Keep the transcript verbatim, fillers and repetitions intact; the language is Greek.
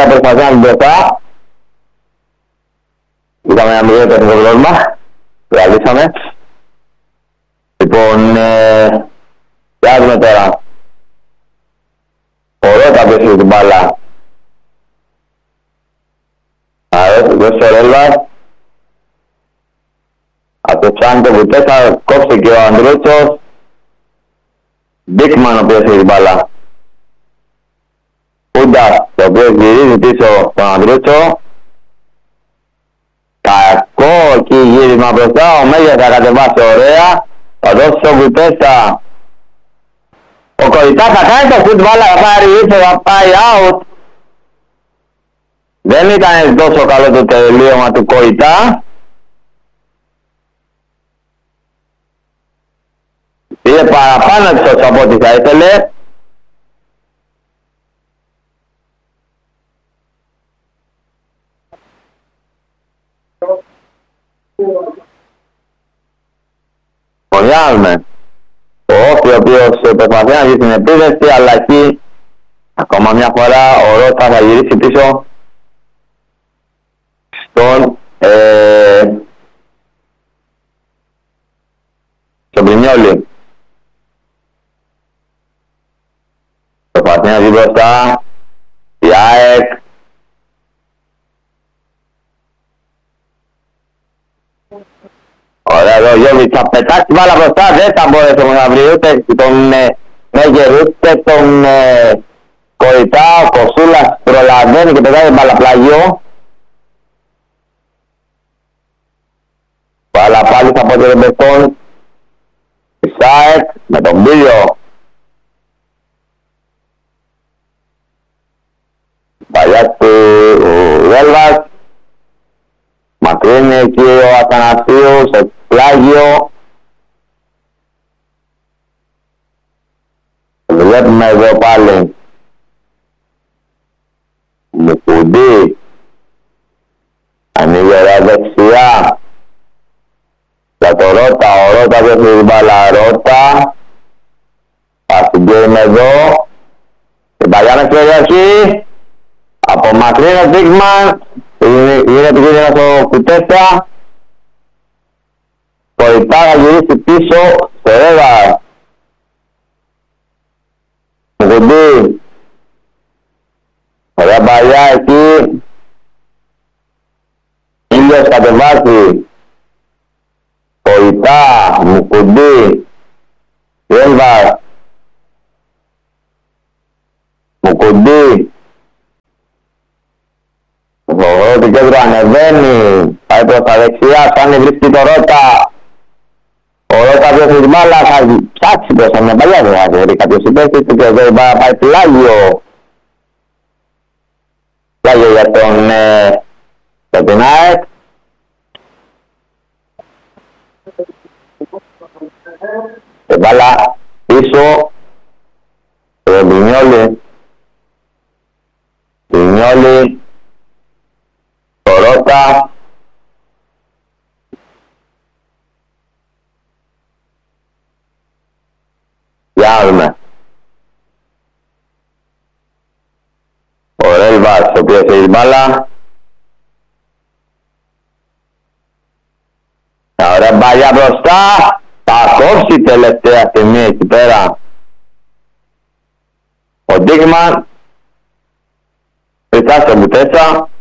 Μπαγιά προσπαθεί να την μπροστά. Είχαμε ένα μικρό τεχνικό πρόβλημα. Διαλύσαμε. Λοιπόν, ε, πιάζουμε τώρα. Ωραία τα πέσει την μπάλα. Άρα, δώσει ο Ρέλβας. Από το ψάνι το βουτέσα, κόψε και ο Ανδρούτσος. Μπίκμαν ο οποίος έχει την μπάλα. Ούντας, ο οποίος γυρίζει πίσω τον Ανδρούτσο. Κακό εκεί γύρισμα μπροστά, ο Μέγιας θα κατεβάσει ωραία. Θα δώσει το βουτέσα. Ο Κοριτάς θα κάνει το σουτ, μπάλα θα πάρει ίσο, θα πάει out. Δεν ήταν τόσο καλό το τελείωμα του Κοριτά. Είναι παραπάνω εύσος από ό,τι θα ήθελε. Μονιάζουμε. Ο Όφη ο οποίος προσπαθεί να βγει στην επίδεση, αλλά εκεί ακόμα μια φορά ο Ρώτα θα γυρίσει πίσω στον ε, στον Πρινιόλι. Προσπαθεί να βγει μπροστά η ΑΕΚ. Ωραία, εδώ ο Γιώβης θα πετάξει μπάλα μπροστά, δεν θα μπορέσει να βρει ούτε τον Μέγερ ούτε τον ε, Κοριτά. Ο Κοσούλας προλαβαίνει και πετάει μπάλα πλάγιο. Μπάλα πάλι θα πω και τον Μπεστόν της ΑΕΚ με τον Μπίλιο. Παλιά του Βέλβας. Μακρύνει εκεί ο Αθανασίου στο πλάγιο. Βλέπουμε εδώ πάλι Μουκουντή. Ανοίγει ωραία δεξιά για το Ρώτα. Ο Ρώτα δεν έχει την μπάλα. Ρώτα θα συγκέουμε εδώ. Την παλιά με περιοχή. Απομακρύνει ο Μπίκμαν. Είναι επικίνδυνα στο κουτέστα. Κοριτά θα γυρίσει πίσω στο Ρέβα. Μουκουντή. Ωραία παλιά εκεί. Ήλιος κατεβάζει. Κοριτά. Μουκουντή. Ρέβα. Μουκουντή. Ο το κέντρο ανεβαίνει, πάει προς τα δεξιά, φτάνει βρίσκει το Ρώτα. Ο Ρώτα βγαίνει την μπάλα, θα ψάξει προς τα μια παλιά, δεν θα βρει κάποιος υπέστης και εδώ η μπάλα πάει πλάγιο. Πλάγιο για τον ε, για την ΑΕΚ. Και μπάλα πίσω, το Μπινιόλι. Μπινιόλι. Το Ρώτα. Για να δούμε. Ο Ρέλβας, ο οποίος έχει μπάλα. Τα ωραία μπαλιά μπροστά. Θα κόψει τελευταία στιγμή εκεί πέρα ο Ντίγμαν. Πετάς το Μπουτέσα.